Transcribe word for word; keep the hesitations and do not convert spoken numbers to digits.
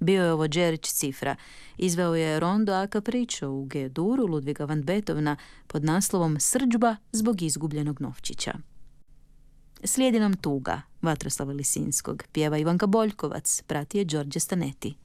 Bio je ovo Đerić Cifra. Izveo je Rondo a Capriccio u G-duru Ludviga van Beethovena pod naslovom Srdžba zbog izgubljenog novčića. Slijedi nam Tuga Vatroslava Lisinskog, pjeva Ivanka Boljkovac, prati je Đorđe Staneti.